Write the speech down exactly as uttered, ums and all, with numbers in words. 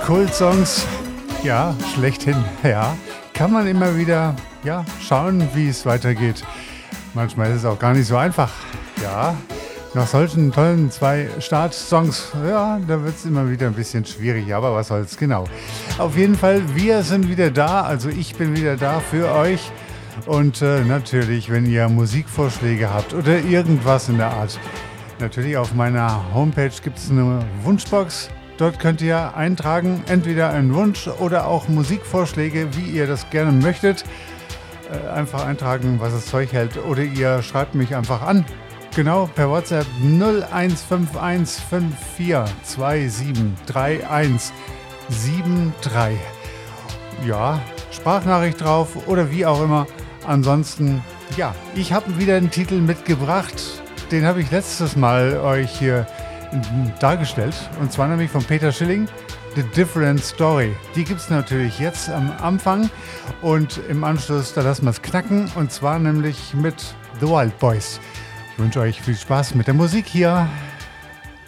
Kultsongs, ja, schlechthin, ja, kann man immer wieder, ja, schauen, wie es weitergeht. Manchmal ist es auch gar nicht so einfach, ja. Nach solchen tollen zwei Startsongs, ja, da wird es immer wieder ein bisschen schwierig, aber was soll's, genau. Auf jeden Fall, wir sind wieder da, also ich bin wieder da für euch. Und äh, natürlich, wenn ihr Musikvorschläge habt oder irgendwas in der Art, natürlich auf meiner Homepage gibt es eine Wunschbox. Dort könnt ihr eintragen, entweder einen Wunsch oder auch Musikvorschläge, wie ihr das gerne möchtet. Äh, einfach eintragen, was das Zeug hält, oder ihr schreibt mich einfach an. Genau, per WhatsApp null eins fünf eins fünf vier zwei sieben drei eins sieben drei. Ja, Sprachnachricht drauf oder wie auch immer. Ansonsten, ja, ich habe wieder einen Titel mitgebracht. Den habe ich letztes Mal euch hier dargestellt. Und zwar nämlich von Peter Schilling, The Different Story. Die gibt es natürlich jetzt am Anfang. Und im Anschluss, da lassen wir es knacken. Und zwar nämlich mit The Wild Boys. Ich wünsche euch viel Spaß mit der Musik hier.